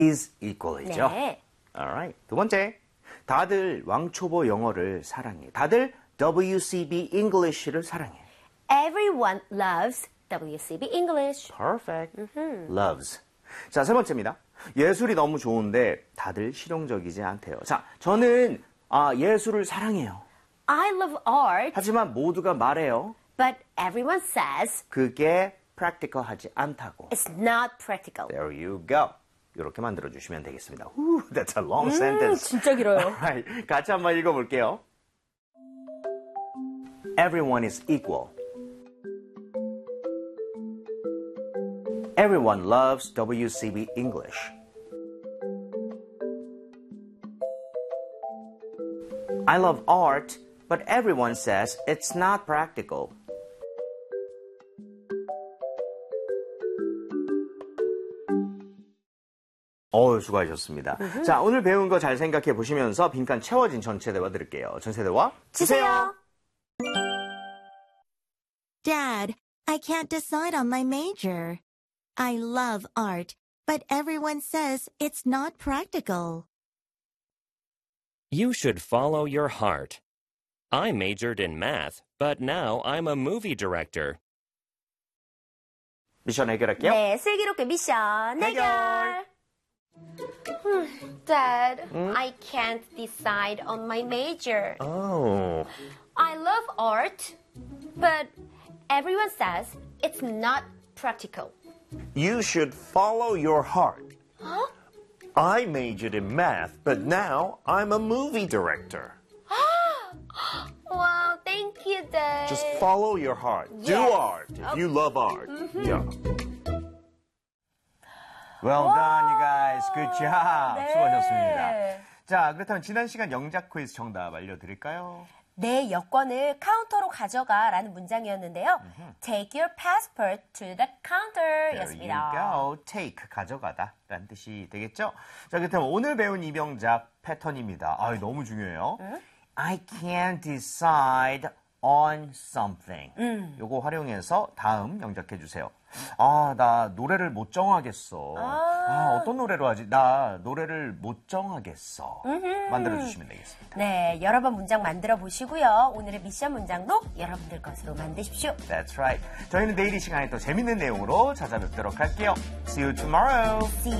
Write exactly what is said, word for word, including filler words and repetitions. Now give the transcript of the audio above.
is equal이죠. 네. Alright. 두 번째. 다들 왕초보 영어를 사랑해. 다들 W C B English를 사랑해. Everyone loves W C B English. Perfect. Loves. 자, 세 번째입니다. 예술이 너무 좋은데 다들 실용적이지 않대요. 자, 저는 아, 예술을 사랑해요. I love art, 하지만 모두가 말해요. but everyone says 그게 practical하지 않다고. it's not practical. There you go. 이렇게 만들어주시면 되겠습니다. Whew, that's a long sentence. 진짜 길어요. Alright, 같이 한번 읽어볼게요. Everyone is equal. Everyone loves W C B English. I love art, but everyone says it's not practical. 어우, 수고하셨습니다. 으흠. 자, 오늘 배운 거 잘 생각해 보시면서 빈칸 채워진 전체 대화 들을게요. 전체 대화 주세요. Dad, I can't decide on my major. I love art, but everyone says it's not practical. You should follow your heart. I majored in math, but now I'm a movie director. 미션 해결할게요. 네, 슬기롭게 미션 해결. 해결. Dad, I can't decide on my major. Oh. I love art, but everyone says it's not practical. You should follow your heart. Huh? I majored in math, but now I'm a movie director. Wow, thank you, Dad. Just follow your heart. Do Yes. art if you love art. Yeah. Well done, you guys. Good job. 네. 수고하셨습니다. 자, 그렇다면 지난 시간 영작 퀴즈 정답 알려드릴까요? 내 여권을 카운터로 가져가라는 문장이었는데요. Take your passport to the counter There 였습니다. you go. Take, 가져가다 라는 뜻이 되겠죠? 자, 그렇다면 오늘 배운 이 명작 패턴입니다. 아, 너무 중요해요. 응? I can't decide on something. 음. 요거 활용해서 다음 영작해 주세요. 아, 나 노래를 못 정하겠어. 아, 아, 어떤 노래로 하지? 나 노래를 못 정하겠어. 만들어 주시면 되겠습니다. 네, 여러 번 문장 만들어 보시고요. 오늘의 미션 문장도 여러분들 것으로 만드십시오. That's right. 저희는 내일 이 시간에 또 재밌는 내용으로 찾아뵙도록 할게요. See you tomorrow. See